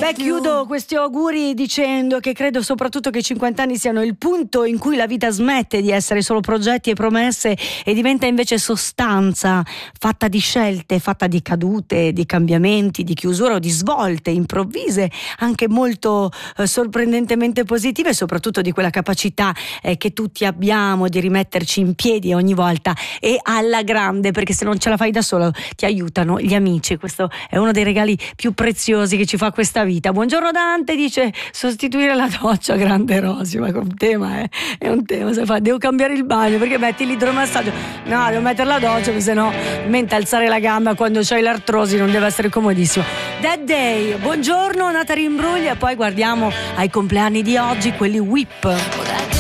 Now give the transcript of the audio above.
Beh, chiudo questi auguri dicendo che credo soprattutto che i 50 anni siano il punto in cui la vita smette di essere solo progetti e promesse e diventa invece sostanza, fatta di scelte, fatta di cadute, di cambiamenti, di chiusura o di svolte improvvise, anche molto sorprendentemente positive, e soprattutto di quella capacità che tutti abbiamo di rimetterci in piedi ogni volta e alla grande, perché se non ce la fai da solo ti aiutano gli amici. Questo è uno dei regali più preziosi che ci fa questa vita. Buongiorno Dante dice: sostituire la doccia, grande Rosy, ma un tema è un tema. Se fa, devo cambiare il bagno perché metti l'idromassaggio, no, devo mettere la doccia perché sennò mente alzare la gamba quando c'hai l'artrosi non deve essere comodissimo. Dead Day, buongiorno Nata Rimbruglia, e poi guardiamo ai compleanni di oggi, quelli whip.